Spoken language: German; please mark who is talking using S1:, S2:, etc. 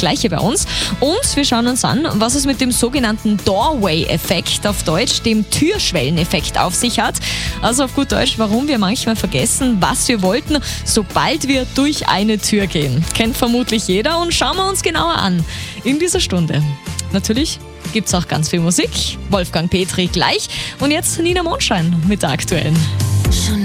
S1: Gleiche bei uns. Und wir schauen uns an, was es mit dem sogenannten Doorway-Effekt, auf Deutsch dem Türschwelleneffekt, auf sich hat. Also auf gut Deutsch, warum wir manchmal vergessen, was wir wollten, sobald wir durch eine Tür gehen. Kennt vermutlich jeder und schauen wir uns genauer an in dieser Stunde. Natürlich gibt es auch ganz viel Musik. Wolfgang Petri gleich. Und jetzt Nina Mondschein mit der aktuellen.